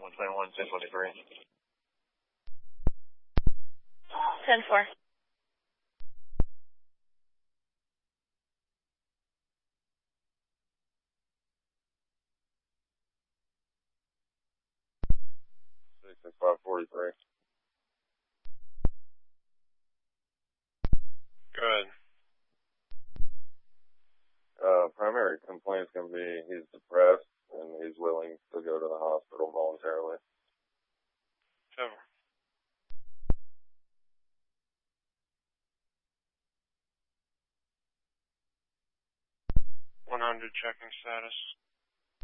121, 1023. 10-4. Six 543. Good. Primary complaint's going to be he's depressed and he's willing to go to the hospital voluntarily. 100 checking status.